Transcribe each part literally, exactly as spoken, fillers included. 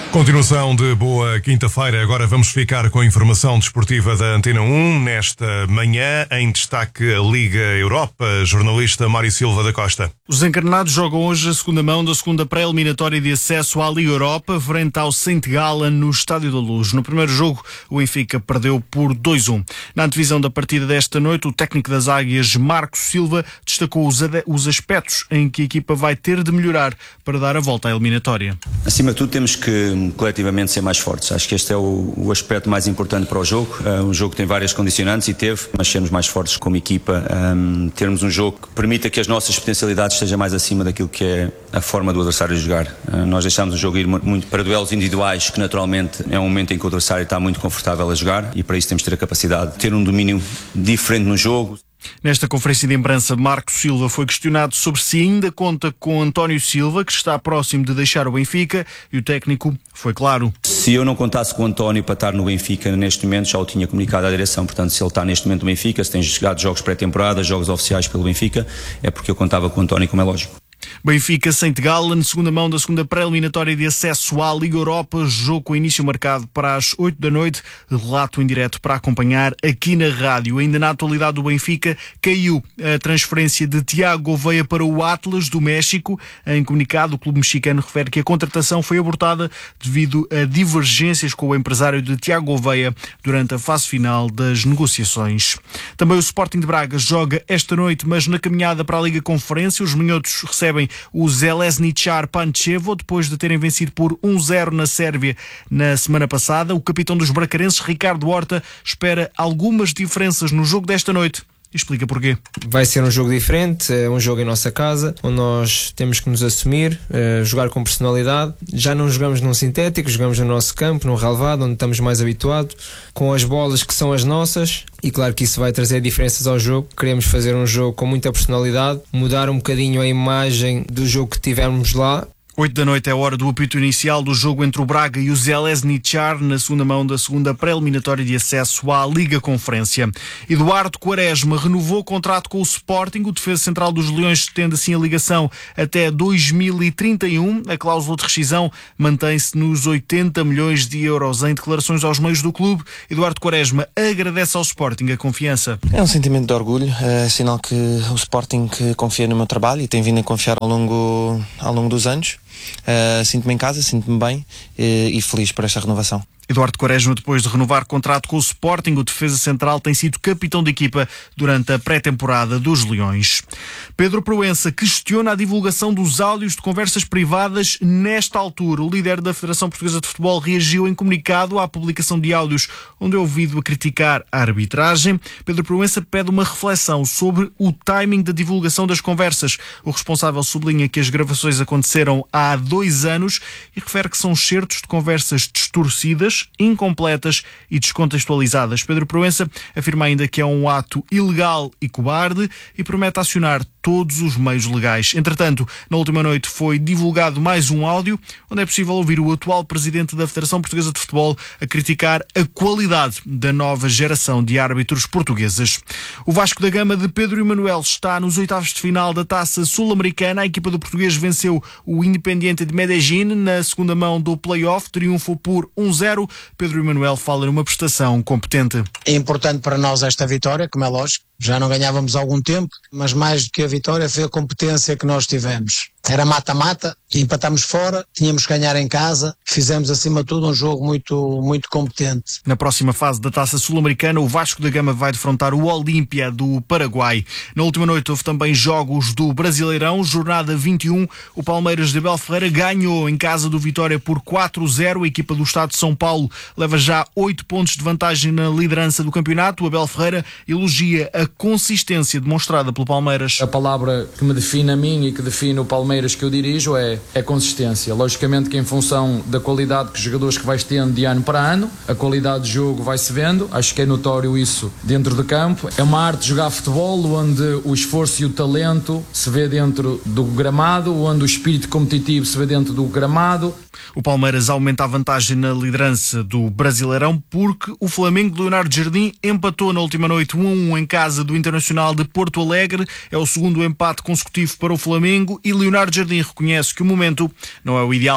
Continuação de boa quinta-feira. Agora vamos ficar com a informação desportiva da Antena um. Nesta manhã, em destaque, a Liga Europa. Jornalista Mário Silva da Costa. Os encarnados jogam hoje a segunda mão da segunda pré-eliminatória de acesso à Liga Europa, frente ao Saint Gallen no Estádio da Luz. No primeiro jogo, o Benfica perdeu por dois a um. Na antevisão da partida desta noite, o técnico das Águias, Marcos Silva, destacou os, os aspectos em que a equipa vai ter de melhorar para dar a volta à eliminatória. Acima de tudo, temos que coletivamente ser mais fortes. Acho que este é o, o aspecto mais importante para o jogo. Uh, um jogo tem várias condicionantes e teve, mas sermos mais fortes como equipa, um, termos um jogo que permita que as nossas potencialidades estejam mais acima daquilo que é a forma do adversário jogar. Uh, nós deixamos o jogo ir muito para duelos individuais, que naturalmente é um momento em que o adversário está muito confortável a jogar, e para isso temos de ter a capacidade de ter um domínio diferente no jogo. Nesta conferência de imprensa, Marcos Silva foi questionado sobre se ainda conta com António Silva, que está próximo de deixar o Benfica, e o técnico foi claro. Se eu não contasse com o António para estar no Benfica neste momento, já o tinha comunicado à direção. Portanto, se ele está neste momento no Benfica, se tem jogado jogos pré-temporada, jogos oficiais pelo Benfica, é porque eu contava com o António, como é lógico. Benfica Saint Gallen, segunda mão da segunda pré-eliminatória de acesso à Liga Europa, jogo com início marcado para as oito da noite, relato em direto para acompanhar aqui na rádio. Ainda na atualidade do Benfica, caiu a transferência de Tiago Gouveia para o Atlas do México. Em comunicado, o clube mexicano refere que a contratação foi abortada devido a divergências com o empresário de Tiago Gouveia durante a fase final das negociações. Também o Sporting de Braga joga esta noite, mas na caminhada para a Liga Conferência, os minhotos recebem o Željezničar Pančevo, depois de terem vencido por um a zero na Sérvia na semana passada. O capitão dos bracarenses, Ricardo Horta, espera algumas diferenças no jogo desta noite. Explica porquê. Vai ser um jogo diferente, é um jogo em nossa casa, onde nós temos que nos assumir, uh, jogar com personalidade. Já não jogamos num sintético, jogamos no nosso campo, num relvado, onde estamos mais habituados, com as bolas que são as nossas, e claro que isso vai trazer diferenças ao jogo. Queremos fazer um jogo com muita personalidade, mudar um bocadinho a imagem do jogo que tivemos lá. oito da noite é a hora do apito inicial do jogo entre o Braga e o Željezničar na segunda mão da segunda pré-eliminatória de acesso à Liga Conferência. Eduardo Quaresma renovou o contrato com o Sporting. O defesa central dos Leões estende assim a ligação até dois mil e trinta e um. A cláusula de rescisão mantém-se nos oitenta milhões de euros. Em declarações aos meios do clube, Eduardo Quaresma agradece ao Sporting a confiança. É um sentimento de orgulho, é sinal que o Sporting confia no meu trabalho e tem vindo a confiar ao longo, ao longo dos anos. Uh, sinto-me em casa, sinto-me bem uh, e feliz por esta renovação. Eduardo Quaresma, depois de renovar contrato com o Sporting, o defesa central tem sido capitão de equipa durante a pré-temporada dos Leões. Pedro Proença questiona a divulgação dos áudios de conversas privadas nesta altura. O líder da Federação Portuguesa de Futebol reagiu em comunicado à publicação de áudios onde é ouvido a criticar a arbitragem. Pedro Proença pede uma reflexão sobre o timing da divulgação das conversas. O responsável sublinha que as gravações aconteceram há dois anos e refere que são excertos de conversas distorcidas, incompletas e descontextualizadas. Pedro Proença afirma ainda que é um ato ilegal e cobarde e promete acionar todos os meios legais. Entretanto, na última noite foi divulgado mais um áudio onde é possível ouvir o atual presidente da Federação Portuguesa de Futebol a criticar a qualidade da nova geração de árbitros portugueses. O Vasco da Gama de Pedro Emanuel está nos oitavos de final da Taça Sul-Americana. A equipa do português venceu o Independiente de Medellín na segunda mão do play-off, triunfo por um a zero. Pedro Emanuel fala numa prestação competente. É importante para nós esta vitória, como é lógico. Já não ganhávamos há algum tempo, mas mais do que a vitória foi a competência que nós tivemos. Era mata-mata, empatámos fora, tínhamos que ganhar em casa, fizemos acima de tudo um jogo muito, muito competente. Na próxima fase da Taça Sul-Americana, o Vasco da Gama vai defrontar o Olímpia do Paraguai. Na última noite houve também jogos do Brasileirão, jornada vinte e um. O Palmeiras de Abel Ferreira ganhou em casa do Vitória por quatro a zero. A equipa do Estado de São Paulo leva já oito pontos de vantagem na liderança do campeonato. O Abel Ferreira elogia a consistência demonstrada pelo Palmeiras. A palavra que me define a mim e que define o Palmeiras que eu dirijo é, é consistência. Logicamente que em função da qualidade que os jogadores que vais tendo de ano para ano, a qualidade de jogo vai-se vendo, acho que é notório isso dentro de campo. É uma arte de jogar futebol onde o esforço e o talento se vê dentro do gramado, onde o espírito competitivo se vê dentro do gramado. O Palmeiras aumenta a vantagem na liderança do Brasileirão porque o Flamengo de Leonardo Jardim empatou na última noite um a um em casa do Internacional de Porto Alegre. É o segundo empate consecutivo para o Flamengo e Leonardo Jardim reconhece que o momento não é o ideal.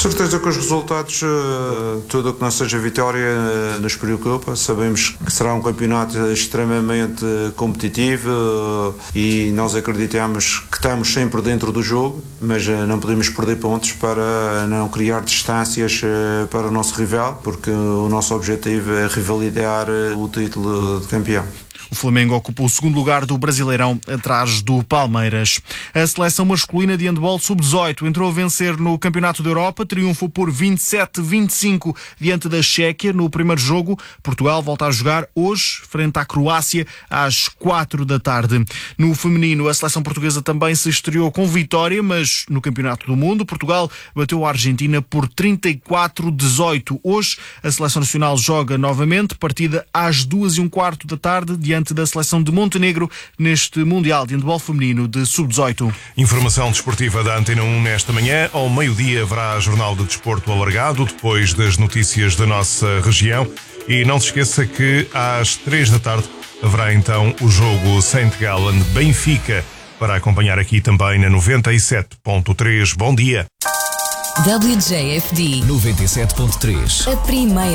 Certeza que os resultados, tudo o que não seja vitória, nos preocupa. Sabemos que será um campeonato extremamente competitivo e nós acreditamos que estamos sempre dentro do jogo, mas não podemos perder pontos para não criar distâncias para o nosso rival, porque o nosso objetivo é revalidar o título de campeão. O Flamengo ocupou o segundo lugar do Brasileirão, atrás do Palmeiras. A seleção masculina de handball sub dezoito entrou a vencer no Campeonato da Europa, triunfo por vinte e sete a vinte e cinco diante da Chequia no primeiro jogo. Portugal volta a jogar hoje, frente à Croácia, às quatro da tarde. No feminino, a seleção portuguesa também se estreou com vitória, mas no Campeonato do Mundo, Portugal bateu a Argentina por trinta e quatro a dezoito. Hoje, a seleção nacional joga novamente, partida às duas e um quarto da tarde, diante da seleção de Montenegro neste Mundial de Handball Feminino de sub dezoito. Informação desportiva da Antena um nesta manhã. Ao meio-dia haverá Jornal de Desporto alargado, depois das notícias da nossa região. E não se esqueça que às três da tarde haverá então o jogo Saint Gallen Benfica, para acompanhar aqui também na noventa e sete ponto três. Bom dia. W J F D noventa e sete ponto três. A primeira